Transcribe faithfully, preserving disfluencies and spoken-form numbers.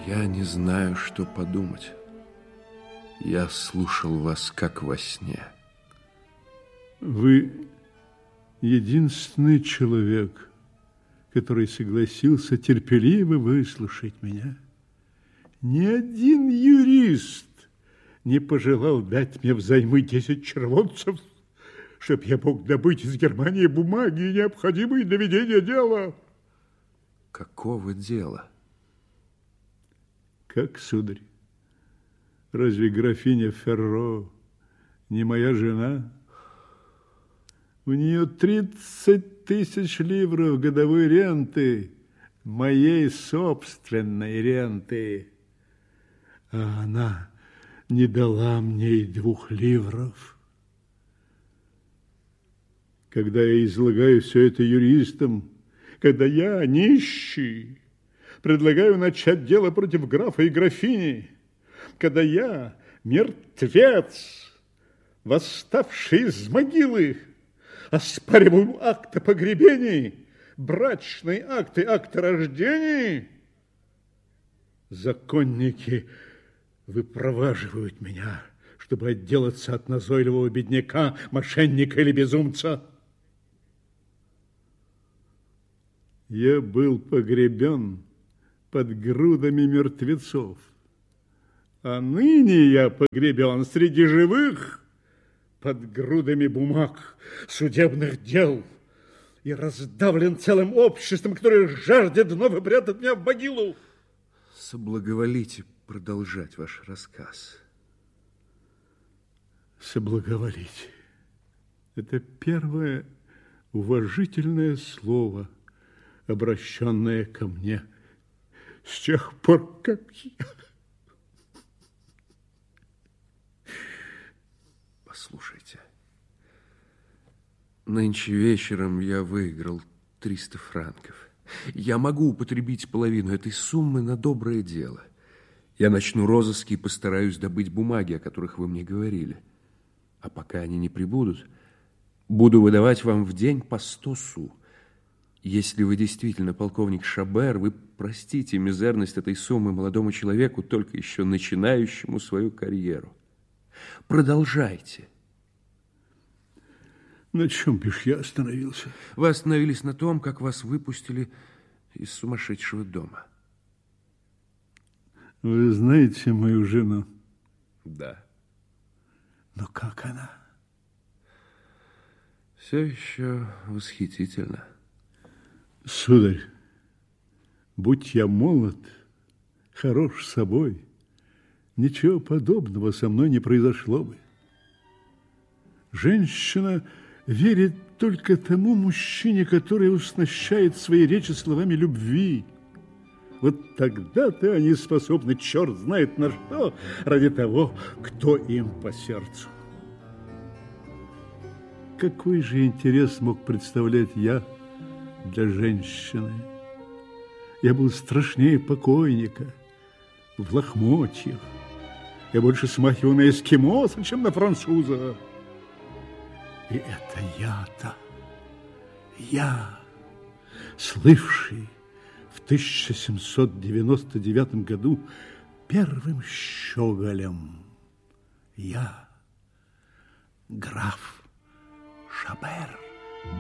Я не знаю, что подумать. Я слушал вас, как во сне. Вы единственный человек, который согласился терпеливо выслушать меня. Ни один юрист не пожелал дать мне взаймы десять червонцев, чтоб я мог добыть из Германии бумаги, необходимые для ведения дела. Какого дела? Как, сударь, разве графиня Ферро не моя жена? У нее тридцать тысяч ливров годовой ренты, моей собственной ренты. А она не дала мне и двух ливров. Когда я излагаю все это юристам, когда я, нищий, предлагаю начать дело против графа и графини, когда я, мертвец, восставший из могилы, оспариваю акты погребений, брачные акты, акты рождений, законники выпроваживают меня, чтобы отделаться от назойливого бедняка, мошенника или безумца. Я был погребен под грудами мертвецов, а ныне я погребен среди живых под грудами бумаг, судебных дел и раздавлен целым обществом, которое жаждет вновь упрятать меня в могилу. Соблаговолите продолжать ваш рассказ. Соблаговолите. Это первое уважительное слово, обращенное ко мне с тех пор, как я... Послушайте, нынче вечером я выиграл триста франков. Я могу употребить половину этой суммы на доброе дело. Я начну розыски и постараюсь добыть бумаги, о которых вы мне говорили. А пока они не прибудут, буду выдавать вам в день по сто су. Если вы действительно полковник Шабер, вы простите мизерность этой суммы молодому человеку, только еще начинающему свою карьеру. Продолжайте. На чем бишь я остановился? Вы остановились на том, как вас выпустили из сумасшедшего дома. Вы знаете мою жену? Да. Но как она? Все еще восхитительно. Сударь, будь я молод, хорош собой, ничего подобного со мной не произошло бы. Женщина верит только тому мужчине, который уснащает свои речи словами любви. Вот тогда-то они способны, черт знает на что, ради того, кто им по сердцу. Какой же интерес мог представлять я для женщины? Я был страшнее покойника, в лохмотьях. Я больше смахивал на эскимоса, чем на француза. И это я-то, я, слывший в тысяча семьсот девяносто девятом году первым щеголем, я, граф Шабер.